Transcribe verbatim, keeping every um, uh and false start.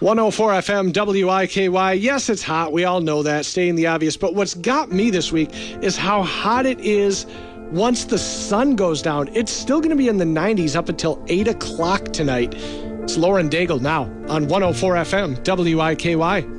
one oh four F M, W I K Y. Yes, it's hot. We all know that, stating the obvious. But what's got me this week is how hot it is once the sun goes down. It's still going to be in the nineties up until eight o'clock tonight. It's Lauren Daigle now on one oh four F M, W I K Y.